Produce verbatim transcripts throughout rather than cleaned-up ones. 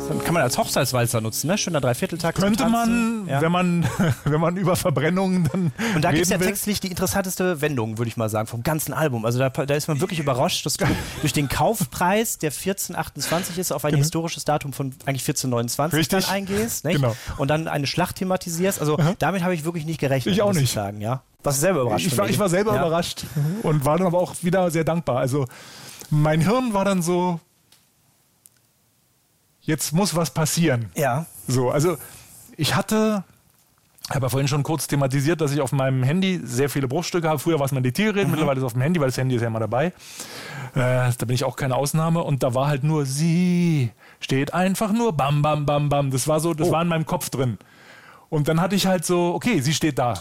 Dann kann man als Hochzeitswalzer nutzen, ne? Schöner Dreivierteltakt. Könnte man, ja. wenn man, wenn man über Verbrennungen dann Und da gibt es ja will. textlich die interessanteste Wendung, würde ich mal sagen, vom ganzen Album. Also da, da ist man wirklich überrascht, dass du durch den Kaufpreis, der vierzehn achtundzwanzig ist, auf ein genau. historisches Datum von eigentlich vierzehn neunundzwanzig Richtig. dann eingehst. Nicht? Genau. Und dann eine Schlacht thematisierst. Also Aha. damit habe ich wirklich nicht gerechnet. Ich auch muss nicht. Ich sagen, ja. Warst du selber überrascht? Ich war, ich war selber ja. überrascht und war dann aber auch wieder sehr dankbar. Also mein Hirn war dann so, jetzt muss was passieren. Ja. So, also ich hatte, ich habe ja vorhin schon kurz thematisiert, dass ich auf meinem Handy sehr viele Bruchstücke habe. Früher war es mein Diktiergerät, mhm. mittlerweile ist es auf dem Handy, weil das Handy ist ja immer dabei. Äh, da bin ich auch keine Ausnahme. Und da war halt nur, sie steht einfach nur bam, bam, bam, bam. Das war so, das oh. war in meinem Kopf drin. Und dann hatte ich halt so, okay, sie steht da.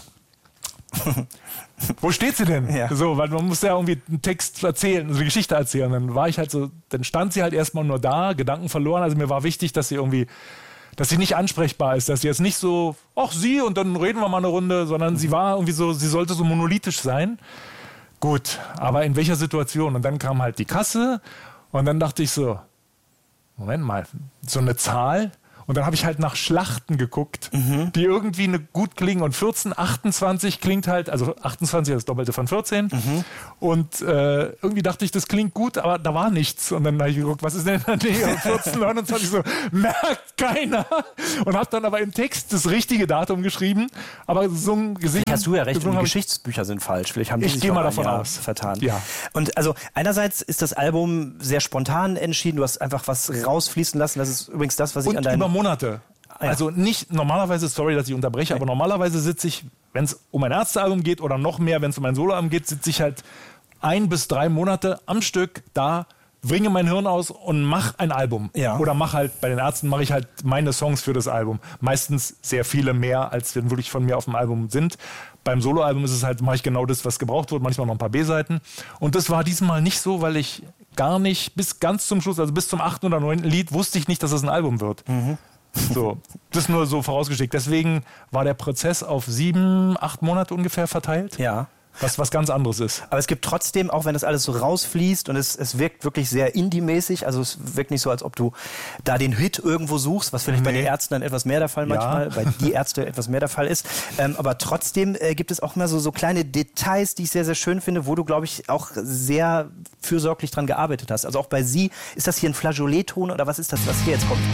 Wo steht sie denn? Ja. So, weil man muss ja irgendwie einen Text erzählen, also eine Geschichte erzählen. Dann war ich halt so, dann stand sie halt erstmal nur da, Gedanken verloren. Also mir war wichtig, dass sie irgendwie, dass sie nicht ansprechbar ist, dass sie jetzt nicht so, ach sie und dann reden wir mal eine Runde, sondern sie war irgendwie so, sie sollte so monolithisch sein. Gut, aber in welcher Situation? Und dann kam halt die Kasse und dann dachte ich so, Moment mal, so eine Zahl. Und dann habe ich halt nach Schlachten geguckt, mhm. die irgendwie eine gut klingen. Und vierzehn, achtundzwanzig klingt halt, also achtundzwanzig ist das Doppelte von vierzehn. Mhm. Und äh, irgendwie dachte ich, das klingt gut, aber da war nichts. Und dann habe ich geguckt, was ist denn in der Nähe? Und vierzehn, neunundzwanzig, so, merkt keiner. Und habe dann aber im Text das richtige Datum geschrieben. Aber so ein Gesicht. Hast du ja recht, die Geschichtsbücher sind falsch. Vielleicht haben die ich sich gehe mal ein davon Jahr aus. vertan. Ja. Und also einerseits ist das Album sehr spontan entschieden. Du hast einfach was rausfließen lassen. Das ist übrigens das, was ich Und an deinen... über Monate. Ja. Also nicht normalerweise, sorry, dass ich unterbreche, aber normalerweise sitze ich, wenn es um ein Ärztealbum geht oder noch mehr, wenn es um ein Soloalbum geht, sitze ich halt ein bis drei Monate am Stück da, bringe mein Hirn aus und mache ein Album. Ja. Oder mache halt, bei den Ärzten mache ich halt meine Songs für das Album. Meistens sehr viele mehr, als wenn wirklich von mir auf dem Album sind. Beim Soloalbum ist es halt, mache ich genau das, was gebraucht wird, manchmal noch ein paar B-Seiten. Und das war diesmal nicht so, weil ich gar nicht bis ganz zum Schluss, also bis zum achten oder neunten Lied, wusste ich nicht, dass es ein Album wird. Mhm. So, das nur so vorausgeschickt. Deswegen war der Prozess auf sieben, acht Monate ungefähr verteilt. Ja. Was, was ganz anderes ist. Aber es gibt trotzdem, auch wenn das alles so rausfließt und es, es wirkt wirklich sehr Indie-mäßig, also es wirkt nicht so, als ob du da den Hit irgendwo suchst, was vielleicht nee. bei den Ärzten dann etwas mehr der Fall manchmal, ja. bei die Ärzte etwas mehr der Fall ist. Ähm, aber trotzdem äh, gibt es auch immer so, so kleine Details, die ich sehr, sehr schön finde, wo du, glaube ich, auch sehr fürsorglich dran gearbeitet hast. Also auch bei Sie, ist das hier ein Flageolet-Ton oder was ist das, was hier jetzt kommt?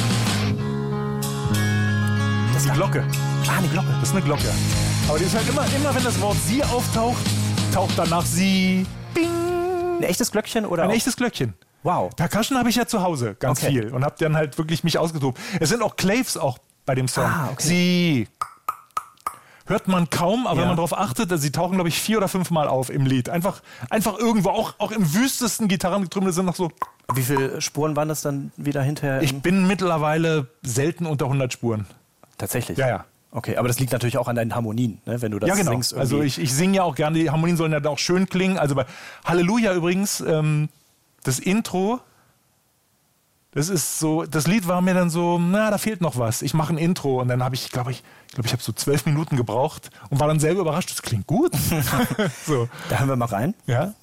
Das ist eine Glocke. Ah, eine Glocke. Das ist eine Glocke. Aber die ist halt immer, immer wenn das Wort Sie auftaucht, taucht danach Sie. Bing. Ein echtes Glöckchen oder? Ein auch? echtes Glöckchen. Wow. Percussion habe ich ja zu Hause ganz okay. viel und habe dann halt wirklich mich ausgetobt. Es sind auch Claves auch bei dem Song. Ah, okay. Sie hört man kaum, aber ja. wenn man darauf achtet, sie tauchen, glaube ich, vier oder fünf Mal auf im Lied. Einfach, einfach irgendwo, auch, auch im wüstesten Gitarrengetrümmel sind noch so. Wie viele Spuren waren das dann wieder hinterher? Ich bin mittlerweile selten unter hundert Spuren. Tatsächlich? Ja, ja. Okay, aber das liegt natürlich auch an deinen Harmonien, ne? Wenn du das ja, genau. singst. Also ich, ich singe ja auch gerne, die Harmonien sollen ja auch schön klingen. Also bei Halleluja übrigens, ähm, das Intro, das ist so, das Lied war mir dann so, na, da fehlt noch was. Ich mache ein Intro und dann habe ich, glaube ich, ich glaube, ich habe so zwölf Minuten gebraucht und war dann selber überrascht, das klingt gut. So. Da hören wir mal rein. Ja.